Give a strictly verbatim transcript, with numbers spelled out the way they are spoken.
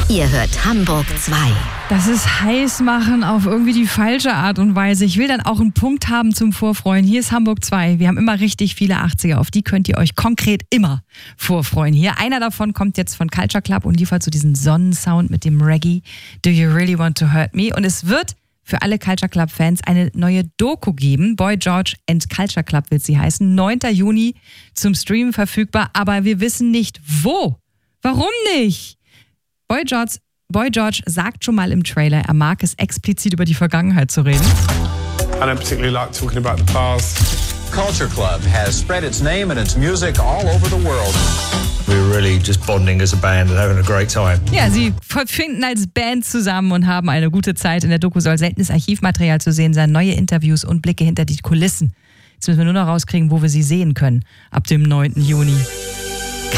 Ihr hört Hamburg zwei. Das ist heiß machen auf irgendwie die falsche Art und Weise. Ich will dann auch einen Punkt haben zum Vorfreuen. Hier ist Hamburg zwei. Wir haben immer richtig viele achtziger. Auf die könnt ihr euch konkret immer vorfreuen. Hier einer davon kommt jetzt von Culture Club und liefert so diesen Sonnensound mit dem Reggae. Do you really want to hurt me? Und es wird für alle Culture Club Fans eine neue Doku geben. Boy George and Culture Club wird sie heißen. neunter Juni zum Streamen verfügbar. Aber wir wissen nicht wo. Warum nicht? Boy George, Boy George sagt schon mal im Trailer, er mag es explizit über die Vergangenheit zu reden. I don't particularly like talking about the past. Culture Club has spread its name and its music all over the world. We're really just bonding as a band and having a great time. Ja, sie finden als Band zusammen und haben eine gute Zeit. In der Doku soll seltenes Archivmaterial zu sehen sein, neue Interviews und Blicke hinter die Kulissen. Jetzt müssen wir nur noch rauskriegen, wo wir sie sehen können ab dem neunten Juni.